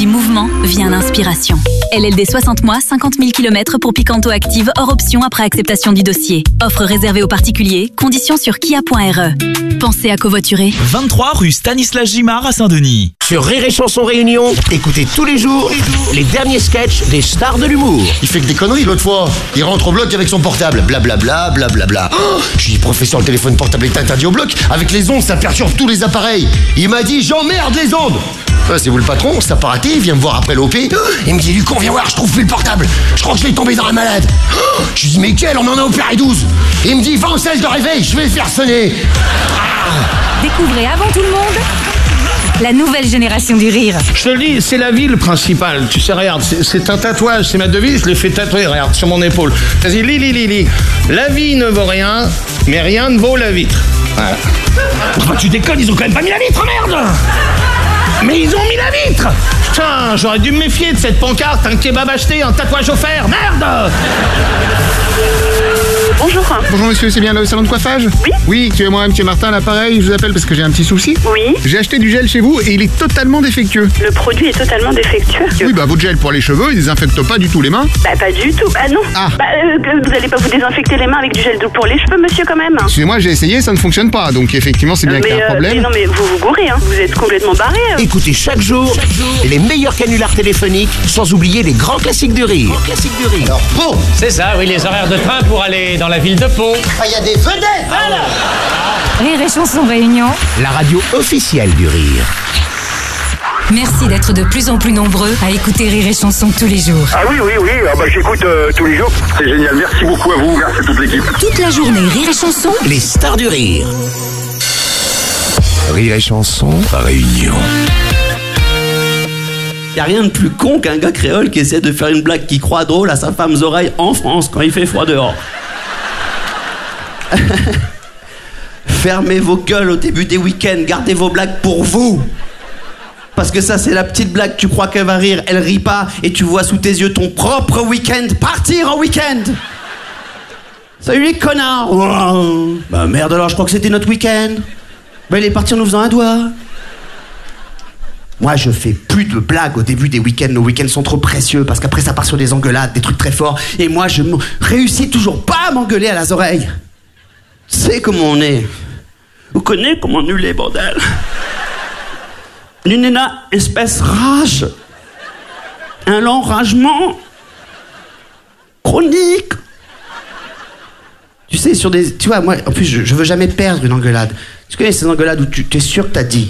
Du mouvement vient l'inspiration. LLD 60 mois, 50 000 km pour Picanto Active, hors option après acceptation du dossier. Offre réservée aux particuliers, conditions sur kia.re. Pensez à covoiturer. 23 rue Stanislas Gimard à Saint-Denis. Sur Rire et Chanson Réunion, écoutez tous les jours les derniers sketchs des stars de l'humour. Il fait que des conneries l'autre fois. Il rentre au bloc avec son portable. Blablabla, blablabla. Oh, je dis, professeur, le téléphone portable est interdit au bloc. Avec les ondes, ça perturbe tous les appareils. Il m'a dit, j'emmerde les ondes. C'est vous le patron, ça n'a pas raté, il vient me voir après l'OP. Il me dit, Lucon, viens voir, je trouve plus le portable. Je crois que je l'ai tombé dans la malade. Je lui dis, mais quel, on en a opéré 12. Il me dit, va en salle de réveil, je vais le faire sonner. Découvrez avant tout le monde la nouvelle génération du rire. Je te le dis, c'est la ville principale. Tu sais, regarde, c'est un tatouage, c'est ma devise, je l'ai fait tatouer, regarde, sur mon épaule. Vas-y, lis. La vie ne vaut rien, mais rien ne vaut la vitre. Voilà. Bah, tu déconnes, ils ont quand même pas mis la vitre, merde! Mais ils ont mis la vitre! Putain, j'aurais dû me méfier de cette pancarte, un kebab acheté, un tatouage offert, merde! Bonjour. Bonjour monsieur, c'est bien le salon de coiffage? Oui. Oui, excusez-moi, monsieur Martin, l'appareil, je vous appelle parce que j'ai un petit souci. Oui. J'ai acheté du gel chez vous et il est totalement défectueux. Le produit est totalement défectueux. Oui, bah votre gel pour les cheveux, il désinfecte pas du tout les mains. Bah pas du tout. Ah non. Ah. Bah vous allez pas vous désinfecter les mains avec du gel doux pour les cheveux, monsieur, quand même. Excusez-moi, j'ai essayé, ça ne fonctionne pas, donc effectivement c'est bien qu'il y a un problème. Mais non, mais vous vous gourrez, hein. Vous êtes complètement barré. Écoutez chaque jour les meilleurs canulars téléphoniques, sans oublier les grands classiques du rire. Alors, Pau, C'est ça, oui, les horaires de train pour aller dans la ville de Pau. il y a des vedettes. Rire et Chanson Réunion. La radio officielle du rire. Merci d'être de plus en plus nombreux à écouter Rire et Chanson tous les jours. Ah oui, j'écoute tous les jours. C'est génial, merci beaucoup à vous, merci à toute l'équipe. Toute la journée, Rire et Chanson. Les stars du rire. Rire et Chanson Réunion. Y a rien de plus con qu'un gars créole qui essaie de faire une blague qui croit drôle à sa femme oreilles en France quand il fait froid dehors. Fermez vos gueules au début des week-ends, gardez vos blagues pour vous. Parce que ça, c'est la petite blague, tu crois qu'elle va rire, elle rit pas, et tu vois sous tes yeux ton propre week-end partir en week-end. Salut les connards. Oh. Bah merde alors, je crois que c'était notre week-end. Bah il est parti en nous faisant un doigt. Moi, je fais plus de blagues au début des week-ends. Nos week-ends sont trop précieux parce qu'après, ça part sur des engueulades, des trucs très forts. Et moi, je réussis toujours pas à m'engueuler à las oreilles. Tu sais comment on est. Vous connaissez comment on est, bordel. Une espèce rage. Un l'enragement chronique. Tu sais, tu vois, moi, en plus, je veux jamais perdre une engueulade. Tu connais ces engueulades où tu es sûr que t'as dit.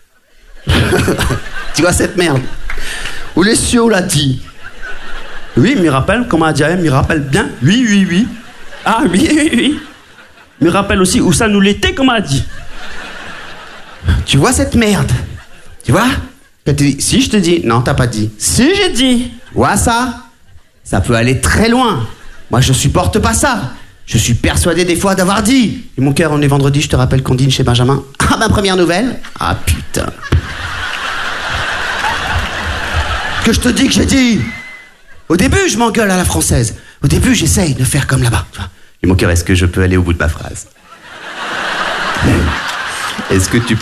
Tu vois cette merde où les cieux l'a dit. Oui, me rappelle, comment a dit, me rappelle bien. Oui. Ah, oui. Me rappelle aussi où ça nous l'était, comme a dit. Tu vois cette merde? Tu vois? Si je te dis, non, t'as pas dit. Si j'ai dit, tu vois ça? Ça peut aller très loin. Moi, je supporte pas ça. Je suis persuadé des fois d'avoir dit. Et mon cœur, on est vendredi, je te rappelle qu'on dîne chez Benjamin. Ah, ma première nouvelle? Ah, putain. Que je te dis que j'ai dit. Au début, je m'engueule à la française. Au début, j'essaye de faire comme là-bas. Et mon cœur, est-ce que je peux aller au bout de ma phrase? Est-ce que tu